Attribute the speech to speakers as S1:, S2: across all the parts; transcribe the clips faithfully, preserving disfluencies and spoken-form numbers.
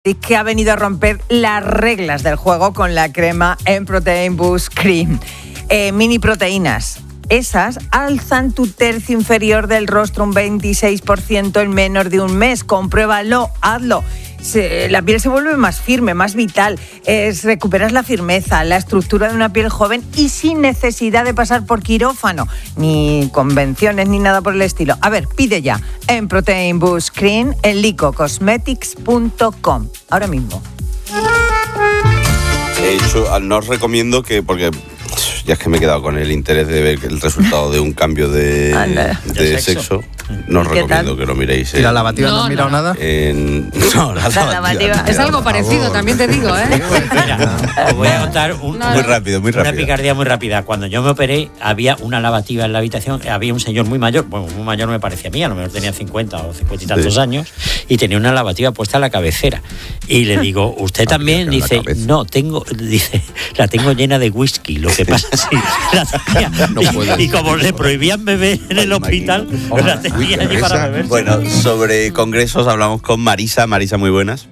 S1: que ha venido a romper las reglas del juego con la crema M-Protein Boost Cream. Eh, mini proteínas. Esas alzan tu tercio inferior del rostro un veintiséis por ciento en menos de un mes. Compruébalo, hazlo. Se, la piel se vuelve más firme, más vital. Es, recuperas la firmeza, la estructura de una piel joven y sin necesidad de pasar por quirófano, ni convenciones, ni nada por el estilo. A ver, pide ya en Protein Boost Cream en lico cosmetics punto com. Ahora mismo.
S2: He hecho, no os recomiendo que, porque ya es que me he quedado con el interés de ver el resultado de un cambio de, de, de sexo. sexo. No os recomiendo tal? que lo miréis.
S3: ¿Y la lavativa no, no has mirado
S2: no.
S3: nada?
S2: En, no, la, la lavativa.
S4: Es algo parecido, también te digo, ¿eh?
S5: Mira, os voy a contar un,
S2: no, muy rápido, muy rápido.
S5: Una picardía muy rápida. Cuando yo me operé, había una lavativa en la habitación. Había un señor muy mayor, bueno, muy mayor me parecía a mí, a lo mejor tenía cincuenta o cincuenta y tantos sí. años, y tenía una lavativa puesta a la cabecera. Y le digo, ¿usted también? Dice, no, tengo, dice, la tengo llena de whisky. Lo que pasa es que la tenía, no y, y como le prohibían beber en el hospital, pues la tenía allí para beber.
S2: Bueno, sobre congresos hablamos con Marisa. Marisa, muy buenas.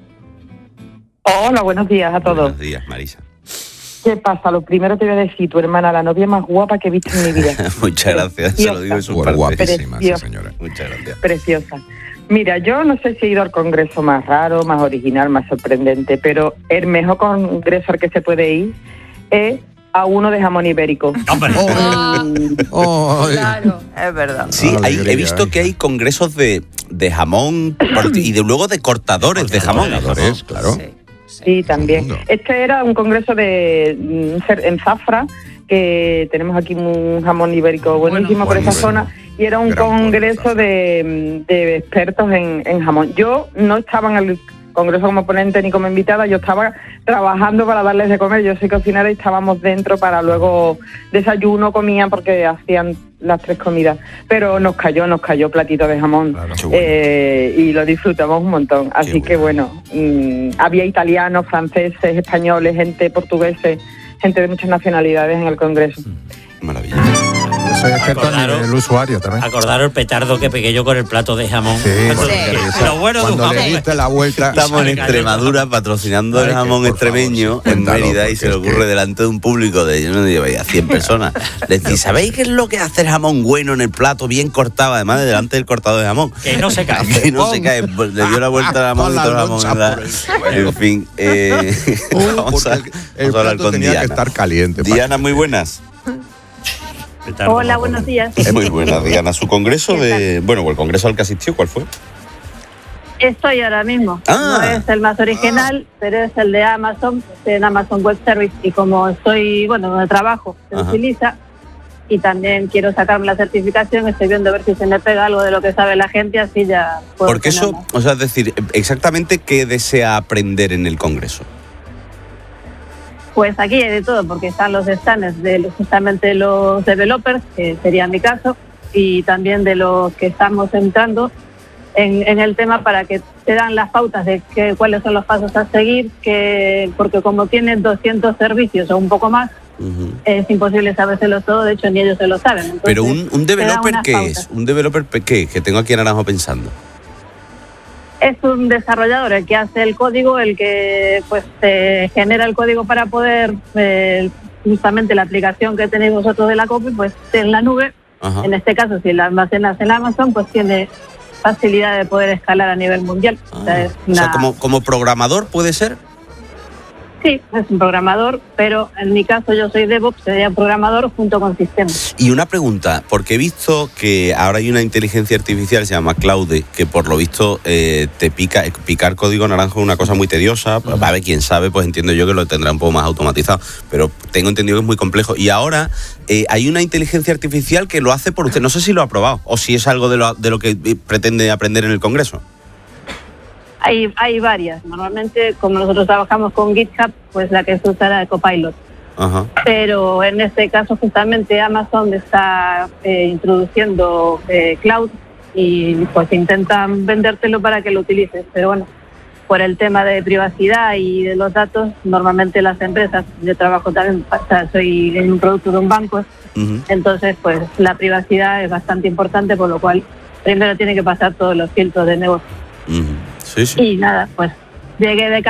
S6: Hola, buenos días a todos.
S2: Buenos días, Marisa.
S6: ¿Qué pasa? Lo primero te voy a decir, tu hermana, la novia más guapa que he visto en mi vida.
S2: Muchas gracias, se lo digo en su parte.
S3: Guapísima esa señora.
S2: Muchas gracias.
S6: Preciosa. Mira, yo no sé si he ido al congreso más raro, más original, más sorprendente, pero el mejor congreso al que se puede ir es a uno de jamón ibérico.
S5: ¡Hombre!
S1: Oh, oh, claro, es verdad.
S2: Sí, hay, he visto que hay congresos de, de jamón y de luego de cortadores de jamón.
S3: Cortadores, claro.
S6: Sí, sí, también. Este era un congreso de en Zafra, que tenemos aquí un jamón ibérico buenísimo bueno, por esa bueno. zona, y era un Gran congreso de, de expertos en, en jamón. Yo no estaba en el congreso como ponente ni como invitada, yo estaba trabajando para darles de comer, yo soy cocinera y estábamos dentro para luego desayuno, comían porque hacían las tres comidas, pero nos cayó, nos cayó platito de jamón, claro, eh, bueno. y lo disfrutamos un montón, así qué que bueno, mmm, había italianos, franceses, españoles, gente portuguesa, gente de muchas nacionalidades en el congreso.
S2: Maravilla.
S3: Yo soy experto en el usuario también.
S5: Acordaros el petardo que pegué yo con el plato de jamón.
S3: Sí,
S5: sí. Lo bueno
S3: cuando
S5: de un
S3: le
S5: jamón.
S3: diste la vuelta.
S2: Estamos en Extremadura patrocinando el jamón extremeño en Mérida y se le ocurre delante de un público de, yo no digo, a cien personas. Les dice, ¿sabéis qué es lo que hace el jamón bueno en el plato, bien cortado, además de delante del cortador de jamón?
S5: Que no se cae.
S2: Que no se cae. Le dio la vuelta al jamón y todo el jamón. La... En fin, eh,
S3: uh,
S2: vamos a,
S3: el
S2: vamos a hablar con
S3: tenía
S2: Diana.
S3: que estar caliente.
S2: Diana, muy buenas.
S7: Hola, buenos días.
S2: Muy buenas, Diana. Su congreso de... Bueno, el congreso al que asistió, ¿cuál fue?
S7: Estoy ahora mismo.
S2: Ah.
S7: No es el más original, ah. pero es el de Amazon, en Amazon Web Service. Y como estoy, bueno, donde trabajo, se Ajá. utiliza. Y también quiero sacarme la certificación. Estoy viendo a ver si se me pega algo de lo que sabe la gente, así ya puedo.
S2: Porque eso, más. o sea, es decir, exactamente qué desea aprender en el congreso.
S7: Pues aquí hay de todo, porque están los stands de los, justamente los developers, que sería mi caso, y también de los que estamos entrando en, en el tema para que te dan las pautas de que, cuáles son los pasos a seguir, que porque como tienen doscientos servicios o un poco más, uh-huh. es imposible sabérselos todo, de hecho ni ellos se lo saben. Entonces,
S2: pero un, un developer, ¿qué pautas. es? ¿Un developer qué? Que tengo aquí en Naranjo pensando.
S7: Es un desarrollador el que hace el código, el que pues eh, genera el código para poder, eh, justamente la aplicación que tenéis vosotros de la copy, pues en la nube. Ajá. En este caso, si la almacenas en Amazon, pues tiene facilidad de poder escalar a nivel mundial.
S2: Ah.
S7: O sea, es una...
S2: o sea como, como programador, ¿puede ser?
S7: Sí, es un programador, pero en mi caso yo soy DevOps, sería programador junto con sistemas.
S2: Y una pregunta, porque he visto que ahora hay una inteligencia artificial, se llama Claude, que por lo visto eh, te pica, picar código naranjo es una cosa muy tediosa, uh-huh. a ver, quién sabe, pues entiendo yo que lo tendrá un poco más automatizado, pero tengo entendido que es muy complejo. Y ahora eh, hay una inteligencia artificial que lo hace por usted, no sé si lo ha probado, o si es algo de lo, de lo que pretende aprender en el Congreso.
S7: Hay, hay varias. Normalmente, como nosotros trabajamos con GitHub, pues la que se usa era de Copilot.
S2: Ajá.
S7: Pero en este caso, justamente Amazon está eh, introduciendo eh, Cloud y pues intentan vendértelo para que lo utilices. Pero bueno, por el tema de privacidad y de los datos, normalmente las empresas, yo trabajo también, o sea, soy en un producto de un banco, uh-huh. entonces pues la privacidad es bastante importante, por lo cual primero tiene que pasar todos los filtros de negocio.
S2: Uh-huh. Sí, sí.
S7: Y nada, pues llegué de